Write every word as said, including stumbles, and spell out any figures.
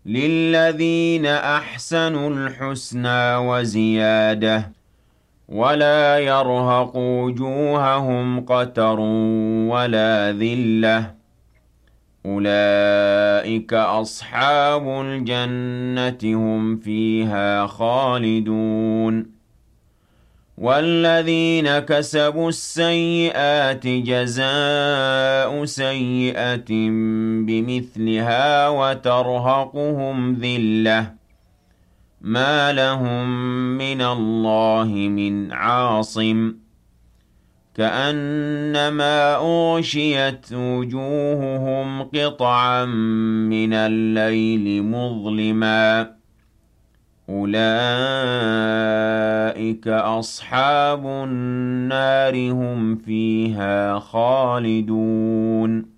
لِلَّذِينَ أَحْسَنُوا الْحُسْنَىٰ وَزِيَادَةٌ وَلَا يَرْهَقُ وُجُوهَهُمْ قَتَرٌ وَلَا ذِلَّةٌ ۚ أُولَٰئِكَ أَصْحَابُ الْجَنَّةِ ۖ هُمْ فِيهَا خَالِدُونَ وَالَّذِينَ كَسَبُوا السَّيِّئَاتِ جَزَاءُ سَيِّئَةٍ بِمِثْلِهَا وَتَرْهَقُهُمْ ذِلَّةٌ ۖ مَّا لَهُم مِّنَ اللَّهِ مِنْ عَاصِمٍ ۖ كَأَنَّمَا أُغْشِيَتْ وُجُوهُهُمْ قِطَعًا مِّنَ اللَّيْلِ مُظْلِمًا ۚ أُولَٰئِكَ أَصْحَابُ النَّارِ ۖ هُمْ فِيهَا خَالِدُونَ